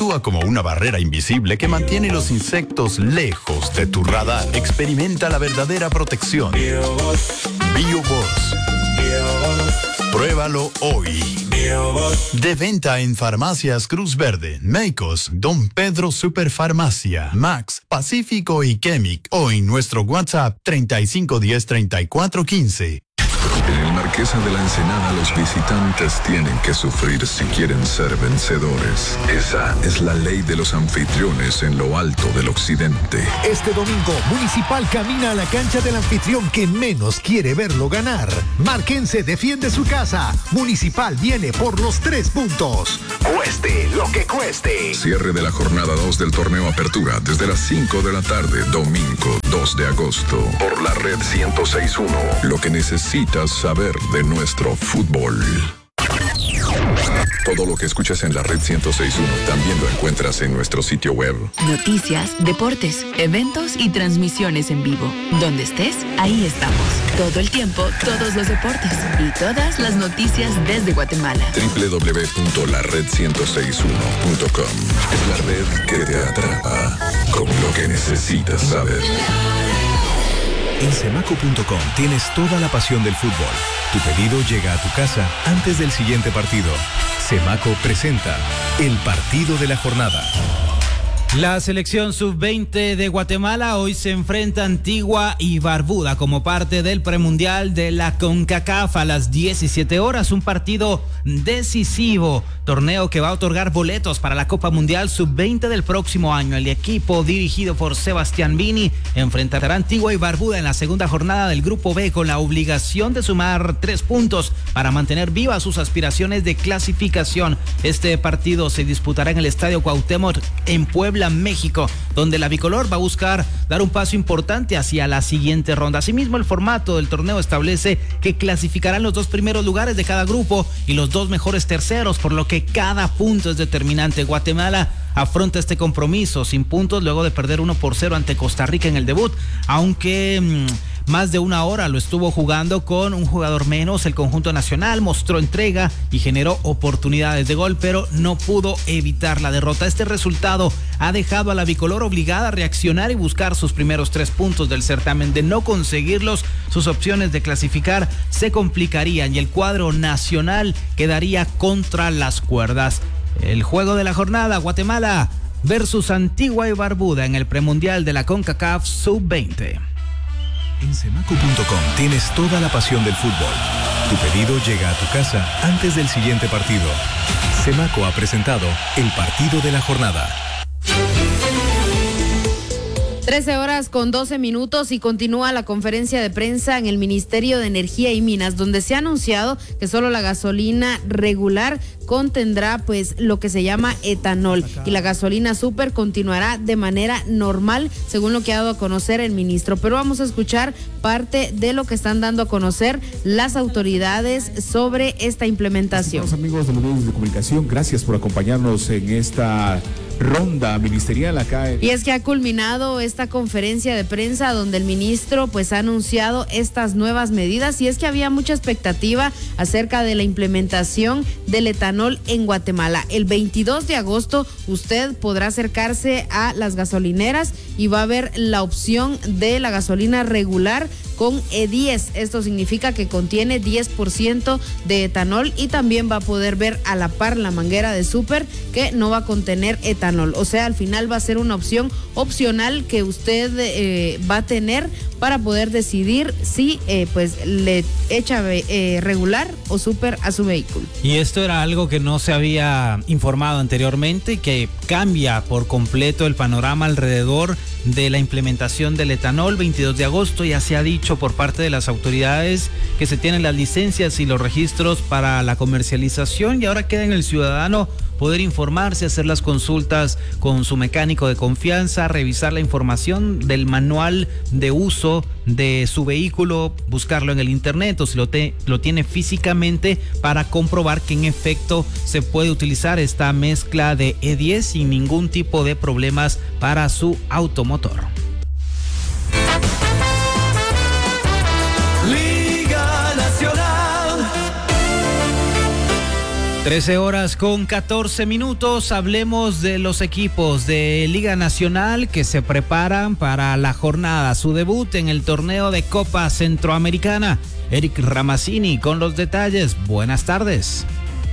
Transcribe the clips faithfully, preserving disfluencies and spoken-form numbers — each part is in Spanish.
actúa como una barrera invisible que mantiene los insectos lejos de tu radar. Experimenta la verdadera protección. BioBoss. BioBoss. Pruébalo hoy. De venta en Farmacias Cruz Verde, Meicos, Don Pedro Superfarmacia, Max, Pacífico y Chemic, o en nuestro WhatsApp treinta y cinco diez treinta y cuatro quince. En el Marquesa de la Ensenada los visitantes tienen que sufrir si quieren ser vencedores. Esa es la ley de los anfitriones en lo alto del occidente. Este domingo, Municipal camina a la cancha del anfitrión que menos quiere verlo ganar. Marquense defiende su casa. Municipal viene por los tres puntos. Cueste lo que cueste. Cierre de la jornada dos del torneo Apertura desde las cinco de la tarde, domingo dos de agosto, por la red ciento seis punto uno. Lo que necesitas saber de nuestro fútbol. Todo lo que escuchas en la red ciento seis punto uno también lo encuentras en nuestro sitio web. Noticias, deportes, eventos y transmisiones en vivo. Donde estés, ahí estamos. Todo el tiempo, todos los deportes y todas las noticias desde Guatemala. doble u doble u doble u punto la red ciento seis punto uno punto com. Es la red que te atrapa con lo que necesitas saber. En Semaco punto com tienes toda la pasión del fútbol. Tu pedido llega a tu casa antes del siguiente partido. Semaco presenta el partido de la jornada. La selección sub veinte de Guatemala hoy se enfrenta a Antigua y Barbuda como parte del premundial de la CONCACAF a las diecisiete horas. Un partido decisivo, torneo que va a otorgar boletos para la Copa Mundial sub veinte del próximo año. El equipo dirigido por Sebastián Vini enfrentará a Antigua y Barbuda en la segunda jornada del Grupo B con la obligación de sumar tres puntos para mantener vivas sus aspiraciones de clasificación. Este partido se disputará en el Estadio Cuauhtémoc en Puebla, México, donde la bicolor va a buscar dar un paso importante hacia la siguiente ronda. Asimismo, el formato del torneo establece que clasificarán los dos primeros lugares de cada grupo y los dos mejores terceros, por lo que cada punto es determinante. Guatemala afronta este compromiso sin puntos luego de perder uno por cero ante Costa Rica en el debut, aunque mmm, más de una hora lo estuvo jugando con un jugador menos. El conjunto nacional mostró entrega y generó oportunidades de gol, pero no pudo evitar la derrota. Este resultado ha dejado a la bicolor obligada a reaccionar y buscar sus primeros tres puntos del certamen. De no conseguirlos, sus opciones de clasificar se complicarían y el cuadro nacional quedaría contra las cuerdas. El juego de la jornada, Guatemala versus Antigua y Barbuda en el premundial de la CONCACAF sub veinte. En Semaco punto com tienes toda la pasión del fútbol. Tu pedido llega a tu casa antes del siguiente partido. Semaco ha presentado el partido de la jornada. trece horas con doce minutos y continúa la conferencia de prensa en el Ministerio de Energía y Minas, donde se ha anunciado que solo la gasolina regular contendrá pues lo que se llama etanol y la gasolina super continuará de manera normal, según lo que ha dado a conocer el ministro. Pero vamos a escuchar parte de lo que están dando a conocer las autoridades sobre esta implementación. Los amigos de los medios de comunicación, gracias por acompañarnos en esta ronda ministerial acá. Y es que ha culminado esta conferencia de prensa donde el ministro pues ha anunciado estas nuevas medidas, y es que había mucha expectativa acerca de la implementación del etanol en Guatemala. El veintidós de agosto usted podrá acercarse a las gasolineras y va a ver la opción de la gasolina regular con E diez. Esto significa que contiene diez por ciento de etanol, y también va a poder ver a la par la manguera de super que no va a contener etanol. O sea, al final va a ser una opción opcional que usted eh, va a tener para poder decidir si eh, pues le echa eh, regular o super a su vehículo. Y esto era algo que no se había informado anteriormente, que cambia por completo el panorama alrededor de la implementación del etanol. Veintidós de agosto ya se ha dicho por parte de las autoridades que se tienen las licencias y los registros para la comercialización, y ahora queda en el ciudadano poder informarse, hacer las consultas con su mecánico de confianza, revisar la información del manual de uso de su vehículo, buscarlo en el internet o si lo, te, lo tiene físicamente, para comprobar que en efecto se puede utilizar esta mezcla de E diez sin ningún tipo de problemas para su automotor. Liga Nacional. trece horas con catorce minutos. Hablemos de los equipos de Liga Nacional que se preparan para la jornada, su debut en el torneo de Copa Centroamericana. Eric Ramazzini con los detalles. Buenas tardes.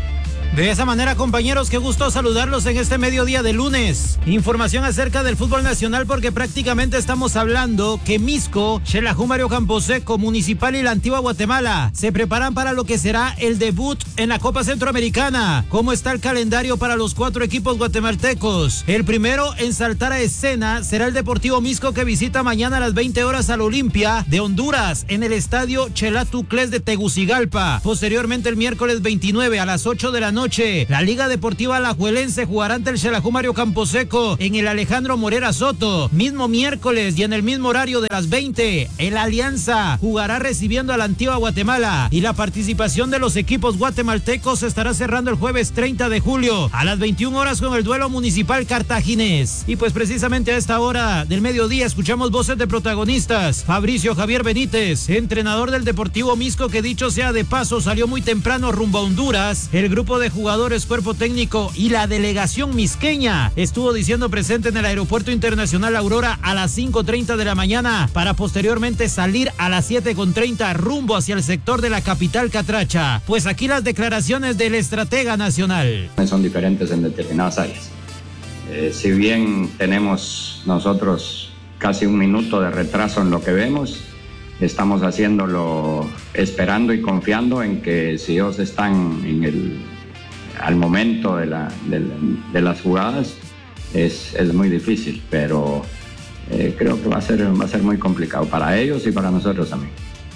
De esa manera, compañeros, qué gusto saludarlos en este mediodía de lunes. Información acerca del fútbol nacional porque prácticamente estamos hablando que Misco, Xelajú Mario Camposeco, Municipal y la Antigua Guatemala se preparan para lo que será el debut en la Copa Centroamericana. ¿Cómo está el calendario para los cuatro equipos guatemaltecos? El primero en saltar a escena será el Deportivo Misco, que visita mañana a las veinte horas al Olimpia de Honduras en el estadio Chelatucles de Tegucigalpa. Posteriormente, el miércoles veintinueve a las ocho de la noche, la Liga Deportiva Alajuelense jugará ante el Xelajú Mario Camposeco en el Alejandro Morera Soto. Mismo miércoles y en el mismo horario de las veinte, el Alianza jugará recibiendo a la Antigua Guatemala, y la participación de los equipos guatemaltecos estará cerrando el jueves treinta de julio a las veintiuna horas con el duelo Municipal Cartaginés. Y pues precisamente a esta hora del mediodía escuchamos voces de protagonistas. Fabricio Javier Benítez, entrenador del Deportivo Misco, que dicho sea de paso salió muy temprano rumbo a Honduras. El grupo de jugadores, cuerpo técnico y la delegación misqueña estuvo diciendo presente en el Aeropuerto Internacional Aurora a las cinco treinta de la mañana para posteriormente salir a las siete treinta rumbo hacia el sector de la capital catracha. Pues aquí las declaraciones del estratega nacional. Son diferentes en determinadas áreas. Eh, si bien tenemos nosotros casi un minuto de retraso en lo que vemos, estamos haciéndolo esperando y confiando en que si ellos están en el al momento de, la, de, de las jugadas es, es muy difícil, pero eh, creo que va a ser, va a ser muy complicado para ellos y para nosotros también.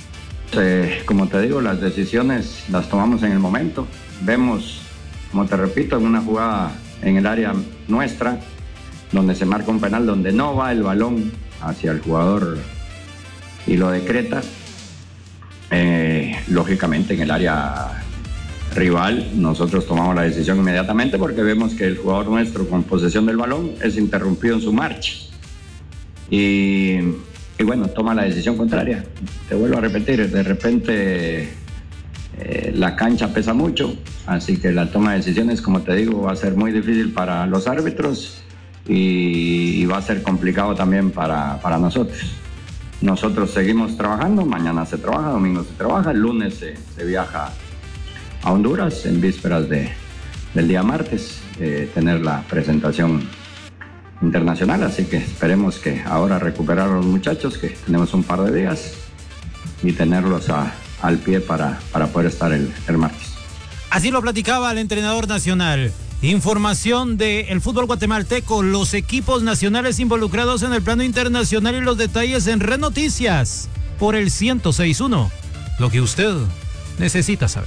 Eh, como te digo, las decisiones las tomamos en el momento. Vemos, como te repito, en una jugada en el área nuestra, donde se marca un penal, donde no va el balón hacia el jugador y lo decreta, eh, lógicamente en el área rival nosotros tomamos la decisión inmediatamente porque vemos que el jugador nuestro con posesión del balón es interrumpido en su marcha y, y bueno, toma la decisión contraria. Te vuelvo a repetir, de repente eh, la cancha pesa mucho, así que la toma de decisiones, como te digo, va a ser muy difícil para los árbitros y, y va a ser complicado también para, para nosotros. Nosotros seguimos trabajando, mañana se trabaja, domingo se trabaja, el lunes se, se viaja a Honduras en vísperas de, del día martes, eh, tener la presentación internacional, así que esperemos que ahora recuperar a los muchachos, que tenemos un par de días, y tenerlos a, al pie para, para poder estar el, el martes. Así lo platicaba el entrenador nacional. Información del fútbol guatemalteco, los equipos nacionales involucrados en el plano internacional y los detalles en Red Noticias por el ciento seis punto uno. Lo que usted necesita saber.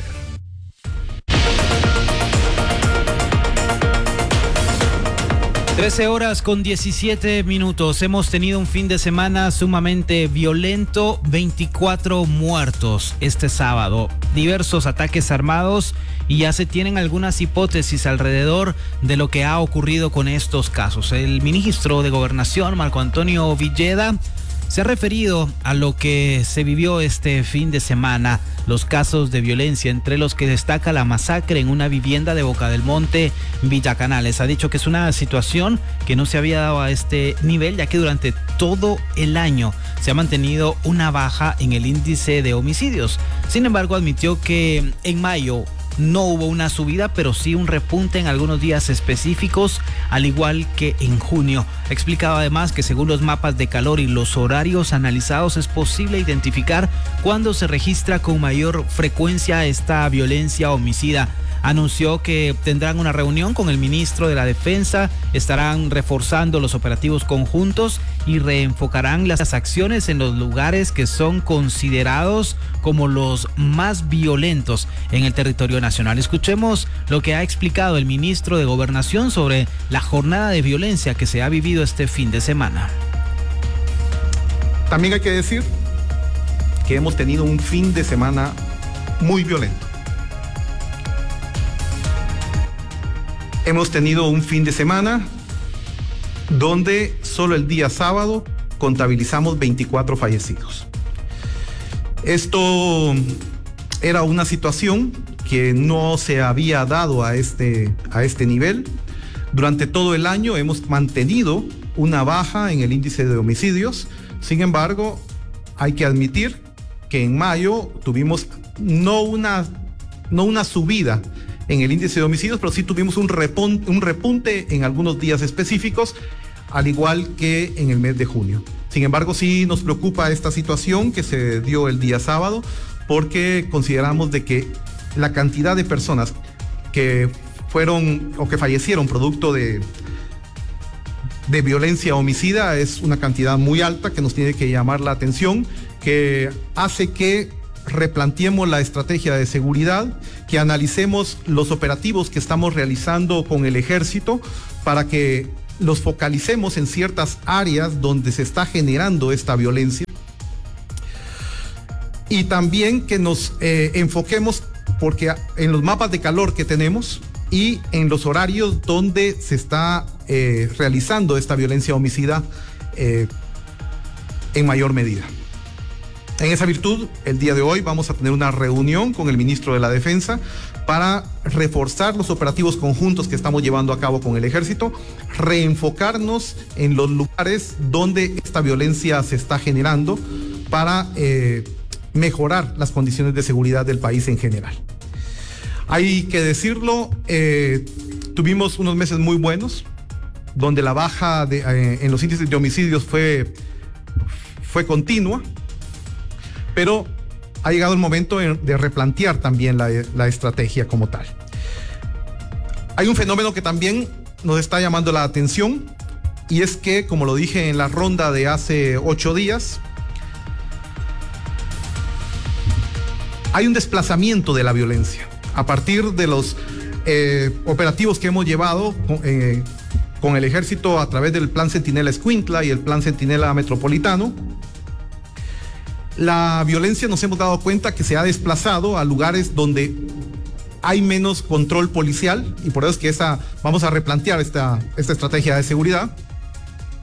trece horas con diecisiete minutos. Hemos tenido un fin de semana sumamente violento, veinticuatro muertos este sábado, diversos ataques armados, y ya se tienen algunas hipótesis alrededor de lo que ha ocurrido con estos casos. El ministro de Gobernación, Marco Antonio Villeda, se ha referido a lo que se vivió este fin de semana, los casos de violencia, entre los que destaca la masacre en una vivienda de Boca del Monte, Villa Canales. Ha dicho que es una situación que no se había dado a este nivel, ya que durante todo el año se ha mantenido una baja en el índice de homicidios. Sin embargo, admitió que en mayo no hubo una subida, pero sí un repunte en algunos días específicos, al igual que en junio. Explicaba además que según los mapas de calor y los horarios analizados es posible identificar cuándo se registra con mayor frecuencia esta violencia homicida. Anunció que tendrán una reunión con el ministro de la Defensa, estarán reforzando los operativos conjuntos y reenfocarán las acciones en los lugares que son considerados como los más violentos en el territorio nacional. Escuchemos lo que ha explicado el ministro de Gobernación sobre la jornada de violencia que se ha vivido este fin de semana. También hay que decir que hemos tenido un fin de semana muy violento. Hemos tenido un fin de semana donde solo el día sábado contabilizamos veinticuatro fallecidos. Esto era una situación que no se había dado a este, a este nivel. Durante todo el año hemos mantenido una baja en el índice de homicidios. Sin embargo, hay que admitir que en mayo tuvimos no una, no una subida en el índice de homicidios, pero sí tuvimos un repunte, un repunte en algunos días específicos, al igual que en el mes de junio. Sin embargo, sí nos preocupa esta situación que se dio el día sábado, porque consideramos de que la cantidad de personas que fueron o que fallecieron producto de, de violencia homicida es una cantidad muy alta que nos tiene que llamar la atención, que hace que replanteemos la estrategia de seguridad, que analicemos los operativos que estamos realizando con el ejército para que los focalicemos en ciertas áreas donde se está generando esta violencia, y también que nos eh, enfoquemos porque en los mapas de calor que tenemos y en los horarios donde se está eh, realizando esta violencia homicida eh, en mayor medida. En esa virtud, el día de hoy vamos a tener una reunión con el ministro de la Defensa para reforzar los operativos conjuntos que estamos llevando a cabo con el ejército, reenfocarnos en los lugares donde esta violencia se está generando para eh, mejorar las condiciones de seguridad del país en general. Hay que decirlo, eh, tuvimos unos meses muy buenos, donde la baja de, eh, en los índices de homicidios fue, fue continua, pero ha llegado el momento de replantear también la, la estrategia como tal. Hay un fenómeno que también nos está llamando la atención, y es que, como lo dije en la ronda de hace ocho días, hay un desplazamiento de la violencia. A partir de los eh, operativos que hemos llevado eh, con el ejército a través del Plan Centinela Escuintla y el Plan Centinela Metropolitano, la violencia nos hemos dado cuenta que se ha desplazado a lugares donde hay menos control policial, y por eso es que esa, vamos a replantear esta, esta estrategia de seguridad.